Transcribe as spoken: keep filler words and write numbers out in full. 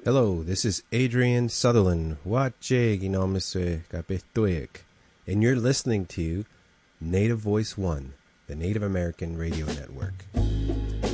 Hello, this is Adrian Sutherland, Wache Ginomese Kapituik, and you're listening to Native Voice One, the Native American Radio Network.